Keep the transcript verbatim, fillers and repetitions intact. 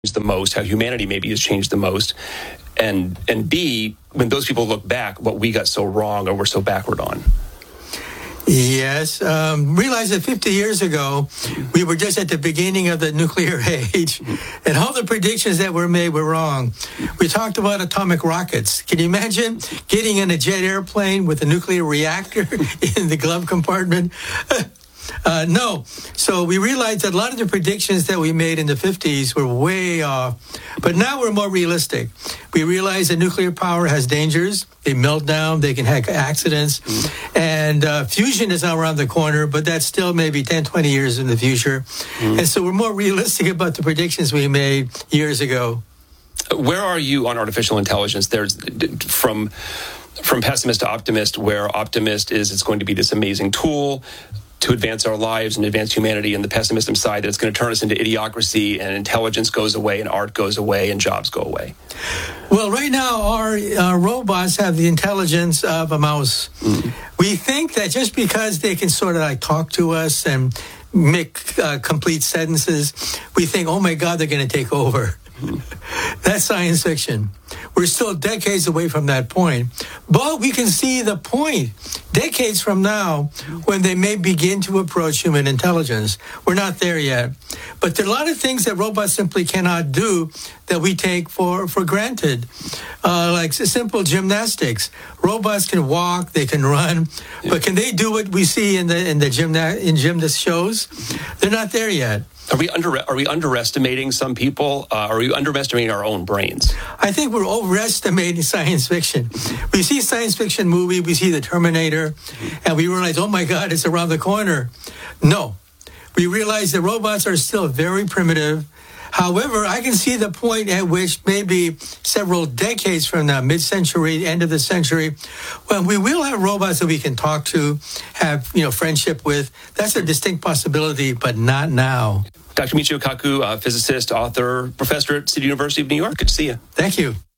the most, how humanity maybe has changed the most, and and B, when those people look back, what we got so wrong or we're so backward on. Yes. Um, realize that fifty years ago, we were just at the beginning of the nuclear age, and all the predictions that were made were wrong. We talked about atomic rockets. Can you imagine getting in a jet airplane with a nuclear reactor in the glove compartment? Uh, no. So we realized that a lot of the predictions that we made in the fifties were way off. But now we're more realistic. We realize that nuclear power has dangers. They melt down. They can have accidents. Mm. And uh, fusion is now around the corner, but that's still maybe ten, twenty years in the future. Mm. And so we're more realistic about the predictions we made years ago. Where are you on artificial intelligence? There's from... From pessimist to optimist, where optimist is it's going to be this amazing tool to advance our lives and advance humanity, and the pessimism side that it's going to turn us into idiocracy, and intelligence goes away, and art goes away, and jobs go away. Well, right now, our, our robots have the intelligence of a mouse. Mm. We think that just because they can sort of like talk to us and make uh, complete sentences, we think, oh my God, they're going to take over. That's science fiction. We're still decades away from that point. But we can see the point decades from now when they may begin to approach human intelligence. We're not there yet. But there are a lot of things that robots simply cannot do that we take for, for granted, uh, like simple gymnastics. Robots can walk, they can run, but can they do what we see in the in the gymna- in gymnast shows? They're not there yet. Are we under are we underestimating some people? Uh, are we underestimating our own brains? I think we're overestimating science fiction. We see science fiction movie, we see the Terminator, and we realize, oh my God, it's around the corner. No, we realize that robots are still very primitive. However, I can see the point at which maybe several decades from now, mid-century, end of the century, when we will have robots that we can talk to, have you know friendship with. That's a distinct possibility, but not now. Doctor Michio Kaku, uh, physicist, author, professor at City University of New York. Good to see you. Thank you.